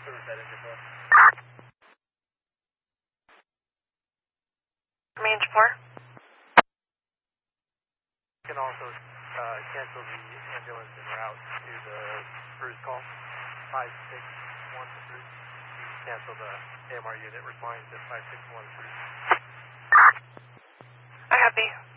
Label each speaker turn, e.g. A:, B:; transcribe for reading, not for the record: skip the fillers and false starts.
A: service that engine for us.
B: Range 4.
A: You can also cancel the ambulance en route to the Bruce call. 561 to Bruce. Cancel the AMR unit responding to 561 Bruce.
B: I copy.